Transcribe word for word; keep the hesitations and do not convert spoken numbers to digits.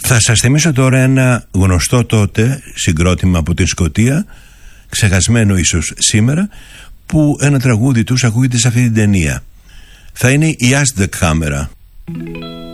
Θα σας θυμίσω τώρα ένα γνωστό τότε συγκρότημα από την Σκωτία, ξεχασμένο ίσως σήμερα, που ένα τραγούδι τους ακούγεται σε αυτή την ταινία. Θα είναι η As the Camera.